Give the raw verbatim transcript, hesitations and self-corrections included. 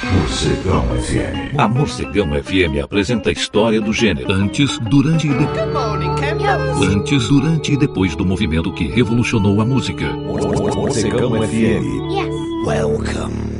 Morcegão F M. A Morcegão F M apresenta a história do gênero antes, durante e depois. Good morning, Camels. Antes, durante e depois do movimento que revolucionou a música. Morcegão F M. Yes. Welcome.